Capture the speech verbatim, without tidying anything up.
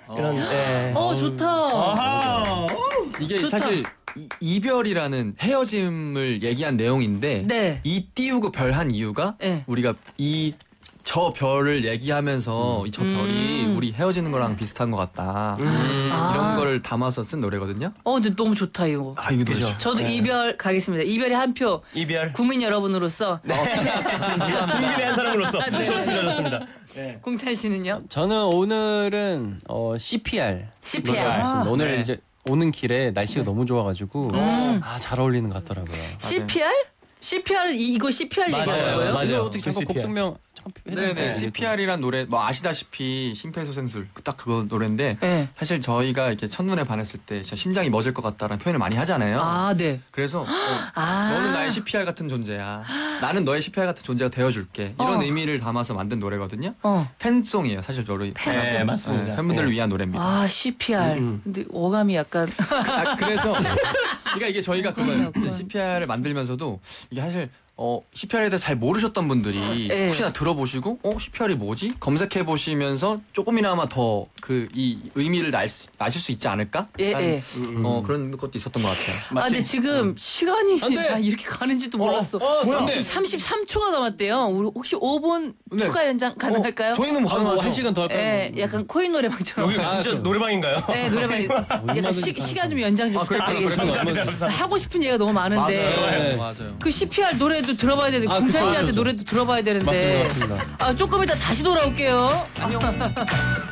그런. 예. 어 좋다. 아하. 이게 좋다. 사실 이, 이별이라는 헤어짐을 얘기한 내용인데 네. 이 띄우고 별 한 이유가 네. 우리가 이 저 별을 얘기하면서 이 저 별이 음. 우리 헤어지는 거랑 비슷한 것 같다. 아. 이런 거를 담아서 쓴 노래거든요. 어 근데 너무 좋다 이거. 아 이거 노래. 저도 이별 가겠습니다. 이별의 한 표. 이별. 국민 여러분으로서. 국민의 한 사람으로서. 네. 좋습니다, 좋습니다. 네. 공찬 씨는요? 저는 오늘은 어, 씨피알. 씨피알. 노래가 있습니다. 오늘 네. 이제 오는 길에 날씨가 너무 좋아가지고 아, 잘 어울리는 것 같더라고요. 씨피알? 씨피알 이- 이거 씨피알 맞아요, 얘기하는 거예요? 맞아요. 이거 어떻게 잠깐 그 곡 씨피알. 설명 잠깐 해도 네네. 될까요? 씨피알이란 노래 뭐 아시다시피 심폐소생술 딱 그거 노래인데 네. 사실 저희가 이렇게 첫눈에 반했을 때 진짜 심장이 멎을 것 같다라는 표현을 많이 하잖아요. 아 네. 그래서 어, 아. 너는 나의 씨피알 같은 존재야. 나는 너의 씨피알 같은 존재가 되어줄게. 이런 어. 의미를 담아서 만든 노래거든요. 어. 팬송이에요. 사실 저희 네, 맞습니다. 네, 팬분들을 예. 위한 노래입니다. 아 씨피알. 음, 근데 어감이 약간 아, 그래서 그러니까 이게 저희가 그런 그렇구나. 씨피알을 만들면서도 이게 사실 어 씨피알에 대해서 잘 모르셨던 분들이 네. 혹시나 들어보시고 어 씨피알이 뭐지 검색해 보시면서 조금이나마 더 그 이 의미를 알 수, 아실 수 있지 않을까? 예, 라는, 예. 어 그런 것도 있었던 것 같아요. 아 근데 지금 시간이 안 돼. 아, 이렇게 가는지도 몰랐어. 뭐야? 지금 삼십삼 초가 남았대요. 우리 혹시 오 분 네. 추가 연장 가능할까요? 어, 저희는 뭐 아, 뭐 가능하죠. 한 시간 더 할까요? 예, 약간 코인 노래방처럼. 여기 아, 진짜 그럼. 노래방인가요? 네, 노래방 약간 시, 시간 좀 연장 좀 아, 그럴까요? 부탁드리겠습니다. 그럴까요? 하고 싶은 얘기가 너무 많은데 맞아요. 네. 맞아요. 그 씨피알 노래도 들어봐야 되는데 아, 공찬 그쵸, 씨한테 그쵸. 노래도 들어봐야 되는데 맞습니다, 맞습니다. 아 조금 이따 다시 돌아올게요. 안녕.